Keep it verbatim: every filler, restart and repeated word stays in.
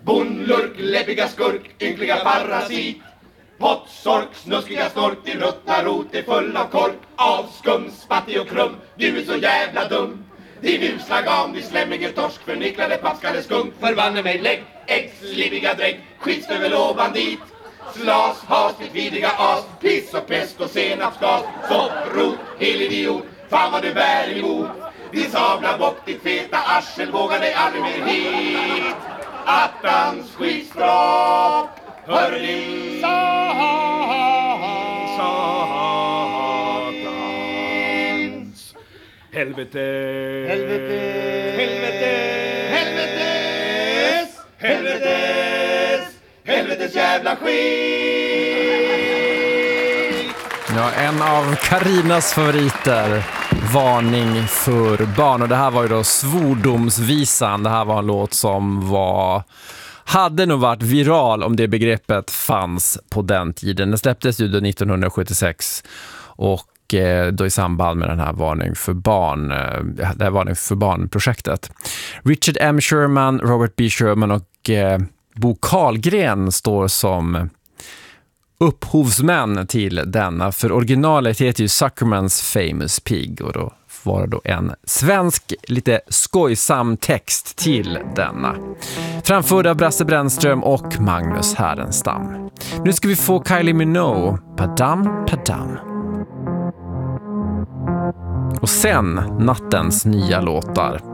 Bondlurk, läbbiga skurk, ynkliga parasit. Pottsork, snuskiga snork, din ruttna rot är full av kork. Avskum, spattig och krum, du är så jävla dum. Din usla gam, din slämmige torsk, förnicklade paskade skunk. Förbanne mig, lägg, ägg, slibbiga drägg, skitstövel och bandit. Slas, has, ditt vidriga as, piss och pest och senapsgas. Sopprot, hel idiot, fan vad du bär emot. Din sabla bock, ditt feta arsel, vågar dig aldrig mer hit. Attans skitstropp, hör din satans. Helvete, helvete, helvete, helvetes, helvetes, helvetes jävla skit. Ja, en av Karinas favoriter, Varning för barn. Och det här var ju då Svordomsvisan. Det här var en låt som var hade nog varit viral om det begreppet fanns på den tiden. Den släpptes ju då nittonhundrasjuttiosex och eh, då i samband med den här Varning för barn, eh, det här Varning för barn-projektet. Richard M. Sherman, Robert B. Sherman och eh, Bo Karlgren står som upphovsmän till denna. För originalet heter ju Zuckermans Famous Pig och då var det då en svensk, lite skojsam text till denna. Framförd av Brasse Brännström och Magnus Härenstam. Nu ska vi få Kylie Minogue, Padam Padam. Och sen nattens nya låtar.